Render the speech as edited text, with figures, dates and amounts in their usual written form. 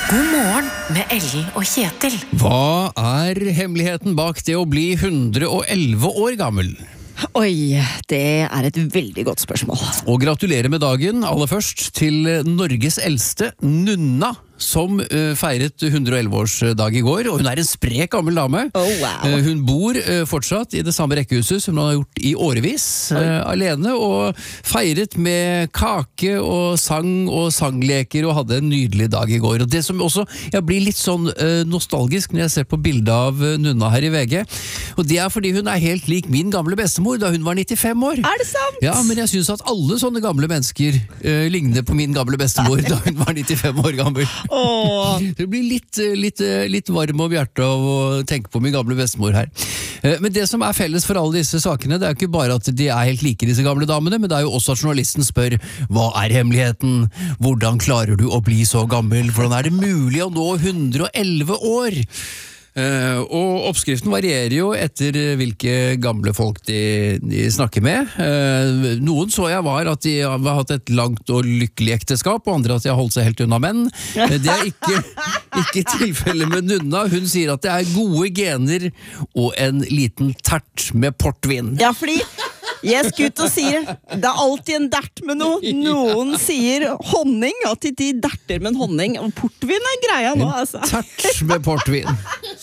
God morgen med Ellen og Kjetil. Hva er hemmeligheten bak det å bli 111 år gammel? Oi, det er et veldig godt spørsmål. Og gratulerer med dagen, aller først, til Norges eldste, Nunna, som feiret 111-årsdag i går, og hun er en sprek gammel dame. Oh, wow. Hun bor fortsatt i det samme rekkehuset som hun har gjort i årevis, alene, og feiret med kake og sang og sangleker, og hadde en nydelig dag i går. Og det som også, jeg blir litt sånn nostalgisk når jeg ser på bildet av Nunna her i VG, og det er fordi hun er helt lik min gamle bestemor da hun var 95 år. Er det sant? Ja, men jeg synes at alle sånne gamle mennesker ligner på min gamle bestemor da hun var 95 år gammel. Det blir litt varm om hjertet av å tenke på min gamle bestemor her. Men det som er felles for alle disse sakene, det er ikke bare at de er helt like disse gamle damene, men det er jo også at journalisten spør, hva er hemmeligheten? Hvordan klarer du å bli så gammel? Hvordan er det mulig å nå 111 år? Og oppskriften varierer jo etter hvilke gamle folk de snakker med. Noen så jeg var at de har hatt et langt og lykkelig ekteskap, og andre at de har holdt seg helt unna menn. Det er ikke tilfellet med Nunna. Hun sier at det er gode gener og en liten tert med portvin. Ja, fordi jeg skulle ut og sier det er alltid en dert med noe. Noen sier honning, at de derter med en honning, og portvin er greia nå, altså. Tert med portvin.